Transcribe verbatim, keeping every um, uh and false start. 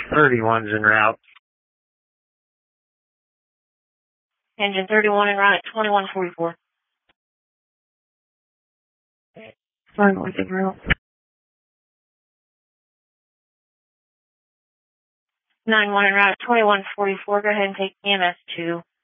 thirty-one's en route. Engine thirty-one en route at twenty-one forty-four. thirty-one's en route. nine one en route at twenty-one forty-four. Go ahead and take E M S to